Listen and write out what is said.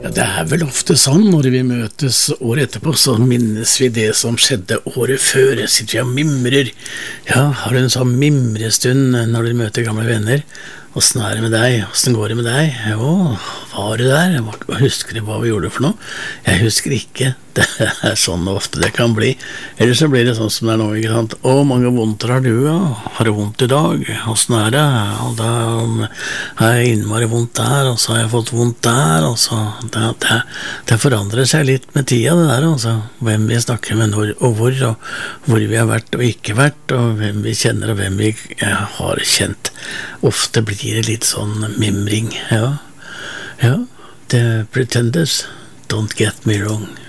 Ja, det vel ofte sånn når vi møtes året etterpå, så minnes vi det som skjedde året før. Sitter vi og mimrer. Ja, har du en sånn mimrestund når du møter gamle venner? Hvordan det med deg? Hvordan går det med deg? Jo, var du der? Husker du hva vi gjorde for noe? Jeg husker ikke. Det sånn ofte det kan bli. Ellers så blir det sånn som det nå, ikke sant? Å, mange vondter har du, ja. Har du vondt i dag? Hvordan det? Og da har jeg innmari vondt der, og så har jeg fått vondt der, og så det forandrer seg litt med tida, det der, altså. Hvem vi snakker med når og hvor vi har vært og ikke vært, og hvem vi kjenner og hvem vi har kjent. Ofte blir det litt sånn mimring, ja. Ja, The Pretenders, Don't Get Me Wrong.